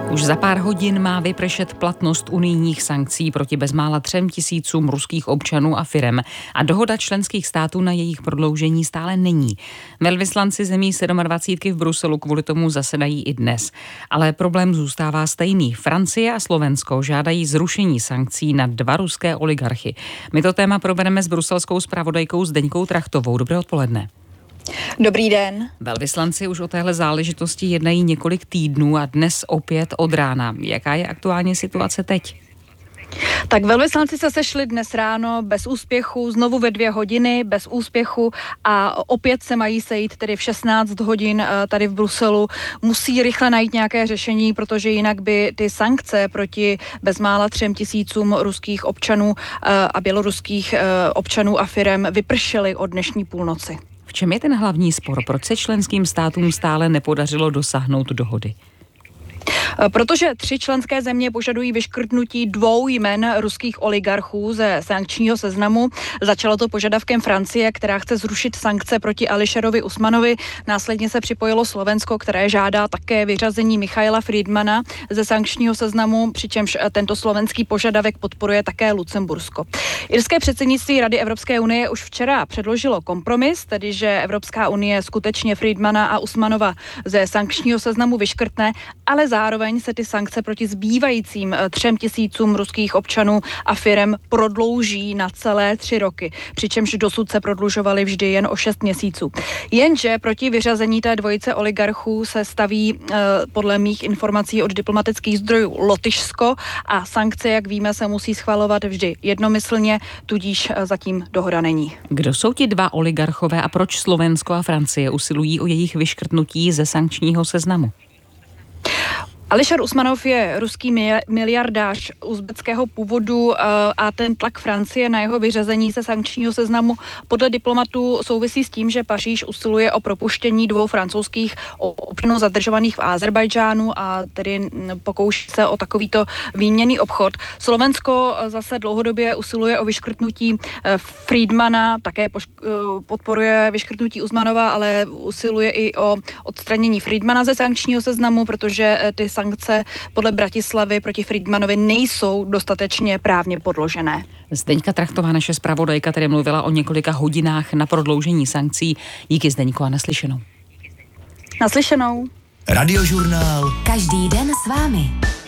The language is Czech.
Už za pár hodin má vypršet platnost unijních sankcí proti bezmála 3 000 ruských občanů a firem a dohoda členských států na jejich prodloužení stále není. Velvyslanci zemí 27 v Bruselu kvůli tomu zasedají i dnes. Ale problém zůstává stejný. Francie a Slovensko žádají zrušení sankcí na 2 ruské oligarchy. My to téma probereme s bruselskou zpravodajkou Zdeňkou Trachtovou. Dobré odpoledne. Dobrý den. Velvyslanci už o téhle záležitosti jednají několik týdnů a dnes opět od rána. Jaká je aktuálně situace teď? Tak velvyslanci se sešli dnes ráno bez úspěchu, znovu ve 2 hodiny bez úspěchu a opět se mají sejít tedy v 16 hodin tady v Bruselu. Musí rychle najít nějaké řešení, protože jinak by ty sankce proti bezmála 3 000 ruských občanů a běloruských občanů a firem vypršely od dnešní půlnoci. V čem je ten hlavní spor? Proč se členským státům stále nepodařilo dosáhnout dohody? Protože 3 členské země požadují vyškrtnutí 2 jmen ruských oligarchů ze sankčního seznamu. Začalo to požadavkem Francie, která chce zrušit sankce proti Ališerovi Usmanovi. Následně se připojilo Slovensko, které žádá také vyřazení Michaila Friedmana ze sankčního seznamu, přičemž tento slovenský požadavek podporuje také Lucembursko. Irské předsednictví Rady Evropské unie už včera předložilo kompromis, tedy že Evropská unie skutečně Friedmana a Usmanova ze sankčního seznamu vyškrtne, ale zároveň se ty sankce proti zbývajícím 3 000 ruských občanů a firem prodlouží na celé 3 roky, přičemž dosud se prodlužovaly vždy jen o 6 měsíců. Jenže proti vyřazení té dvojice oligarchů se staví podle mých informací od diplomatických zdrojů Lotyšsko a sankce, jak víme, se musí schvalovat vždy jednomyslně, tudíž zatím dohoda není. Kdo jsou ti 2 oligarchové a proč Slovensko a Francie usilují o jejich vyškrtnutí ze sankčního seznamu? Ališer Usmanov je ruský miliardář uzbeckého původu a ten tlak Francie na jeho vyřazení ze sankčního seznamu podle diplomatů souvisí s tím, že Paříž usiluje o propuštění 2 francouzských občanů zadržovaných v Azerbajdžánu a tedy pokouší se o takovýto výměnný obchod. Slovensko zase dlouhodobě usiluje o vyškrtnutí Friedmana, také podporuje vyškrtnutí Usmanova, ale usiluje i o odstranění Friedmana ze sankčního seznamu, protože ty sankce podle Bratislavy proti Friedmanovi nejsou dostatečně právně podložené. Zdeňka Trachtová, naše zpravodajka, tedy mluvila o několika hodinách na prodloužení sankcí. Díky, Zdeňko, a naslyšenou. Naslyšenou. Radiožurnál. Každý den s vámi.